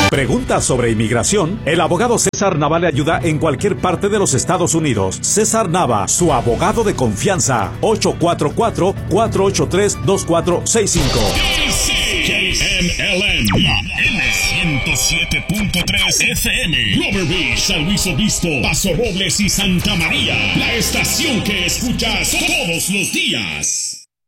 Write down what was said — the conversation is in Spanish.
Preguntas sobre inmigración, el abogado César Nava le ayuda en cualquier parte de los Estados Unidos. César Nava, su abogado de confianza. 844-483-2465. KMLM, la M107.3 FM, Robert Beach, San Luis Obispo, Paso Robles y Santa María. La estación que escuchas todos los días.